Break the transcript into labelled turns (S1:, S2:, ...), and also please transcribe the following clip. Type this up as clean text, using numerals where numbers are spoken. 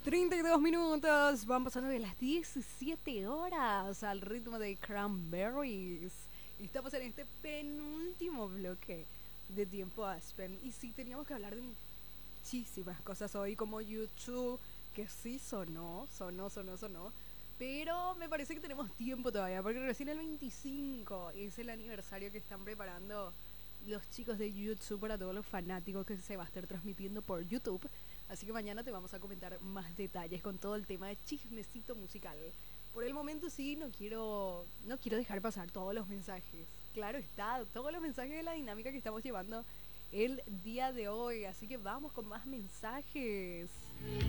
S1: 32 minutos, van pasando de las 17 horas al ritmo de Cranberries. Estamos en este penúltimo bloque de Tiempo Aspen. Y sí, teníamos que hablar de muchísimas cosas hoy, como YouTube, que sí sonó. Pero me parece que tenemos tiempo todavía, porque recién el 25 es el aniversario que están preparando los chicos de YouTube para todos los fanáticos que se va a estar transmitiendo por YouTube. Así que mañana te vamos a comentar más detalles con todo el tema de chismecito musical. Por el momento sí, no quiero dejar pasar todos los mensajes. Claro está, todos los mensajes de la dinámica que estamos llevando el día de hoy. Así que vamos con más mensajes.